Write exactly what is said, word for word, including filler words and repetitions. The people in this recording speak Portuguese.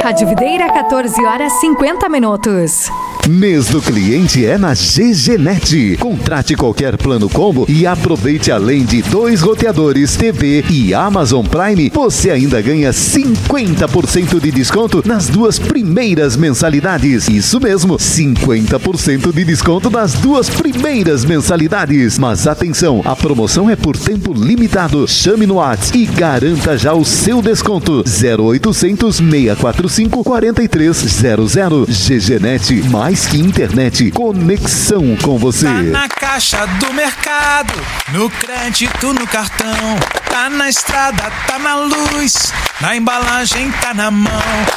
Rádio Videira, quatorze horas e cinquenta minutos. Mês do cliente é na G G Net. Contrate qualquer plano combo e aproveite, além de dois roteadores, T V e Amazon Prime, você ainda ganha cinquenta por cento de desconto nas duas primeiras mensalidades. Isso mesmo, cinquenta por cento de desconto nas duas primeiras mensalidades. Mas atenção, a promoção é por tempo limitado. Chame no WhatsApp e garanta já o seu desconto. zero oitocentos, seis quatro cinco, quatro três zero zero. G G Net, mais que internet, conexão com você. Tá na caixa do mercado, no crédito, no cartão. Tá na estrada, tá na luz, na embalagem, tá na mão.